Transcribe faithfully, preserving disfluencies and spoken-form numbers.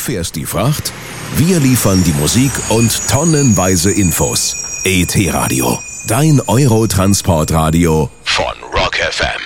fährst die Fracht, wir liefern die Musik und tonnenweise Infos. E T Radio, dein Eurotransportradio von Rock F M.